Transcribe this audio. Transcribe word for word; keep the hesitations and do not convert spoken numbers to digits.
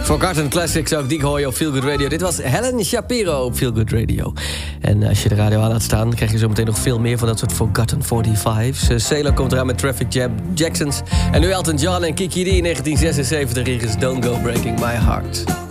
Forgotten Classics ook, die hoor je op Feel Good Radio. Dit was Helen Shapiro op Feel Good Radio. En als je de radio aan laat staan, krijg je zo meteen nog veel meer van dat soort Forgotten vijfenveertig's. Uh, Sailor komt eraan met Traffic Jam, Jacksons. En nu Elton John en Kiki D in negentien zesenzeventig. Hier is Don't Go Breaking My Heart.